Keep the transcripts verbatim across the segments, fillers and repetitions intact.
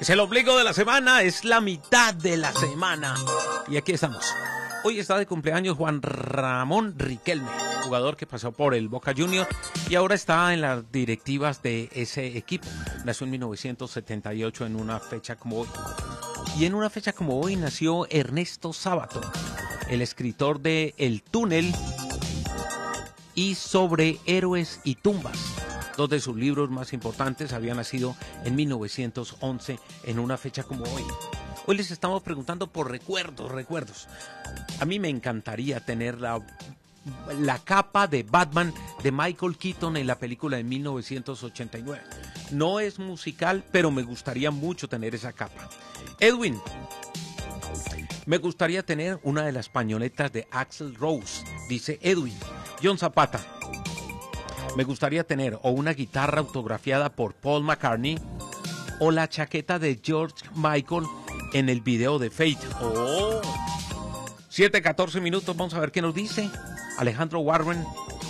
Es el ombligo de la semana, es la mitad de la semana. Y aquí estamos. Hoy está de cumpleaños Juan Ramón Riquelme, jugador que pasó por el Boca Juniors y ahora está en las directivas de ese equipo. Nació en mil novecientos setenta y ocho en una fecha como hoy. Y en una fecha como hoy nació Ernesto Sábato, el escritor de El Túnel y Sobre Héroes y Tumbas. Dos de sus libros más importantes habían nacido en mil novecientos once en una fecha como hoy. Hoy les estamos preguntando por recuerdos, recuerdos. A mí me encantaría tener la, la capa de Batman de Michael Keaton en la película de mil novecientos ochenta y nueve. No es musical, pero me gustaría mucho tener esa capa. Edwin, me gustaría tener una de las pañoletas de Axl Rose, dice Edwin. John Zapata, me gustaría tener o una guitarra autografiada por Paul McCartney o la chaqueta de George Michael en el video de Fate. Oh. siete catorce minutos, vamos a ver qué nos dice Alejandro Warren.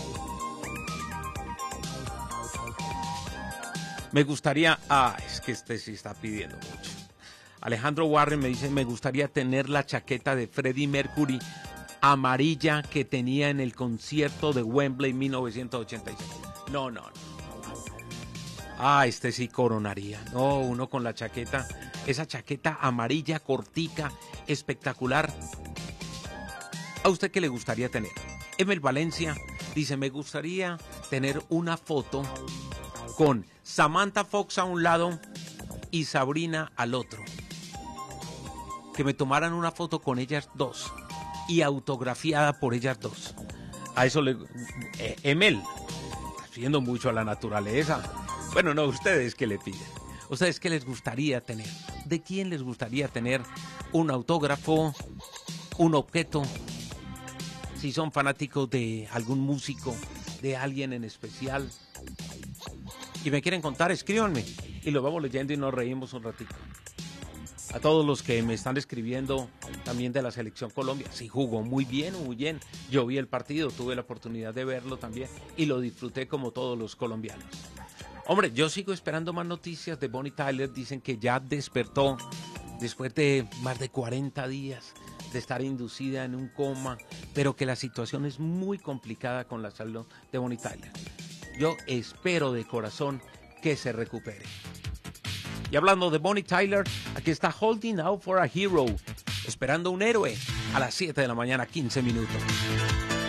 Me gustaría... Ah, es que este sí está pidiendo mucho. Alejandro Warren me dice, me gustaría tener la chaqueta de Freddie Mercury amarilla que tenía en el concierto de Wembley en mil novecientos ochenta y seis. No, no, no. Ah, este sí coronaría. No, uno con la chaqueta, esa chaqueta amarilla, cortica, espectacular. ¿A usted qué le gustaría tener? Emel Valencia dice, me gustaría tener una foto con Samantha Fox a un lado y Sabrina al otro. Que me tomaran una foto con ellas dos y autografiada por ellas dos. A eso le... Eh, Emel, haciendo mucho a la naturaleza. Bueno, no, ¿ustedes qué le piden? ¿Ustedes qué les gustaría tener? ¿De quién les gustaría tener un autógrafo, un objeto? Si son fanáticos de algún músico, de alguien en especial, y me quieren contar, escríbanme y lo vamos leyendo y nos reímos un ratito. A todos los que me están escribiendo también de la Selección Colombia, sí jugó muy bien, muy bien. Yo vi el partido, tuve la oportunidad de verlo también y lo disfruté como todos los colombianos. Hombre, yo sigo esperando más noticias de Bonnie Tyler. Dicen que ya despertó después de más de cuarenta días de estar inducida en un coma, pero que la situación es muy complicada con la salud de Bonnie Tyler. Yo espero de corazón que se recupere. Y hablando de Bonnie Tyler, aquí está Holding Out for a Hero, esperando un héroe a las siete de la mañana, quince minutos.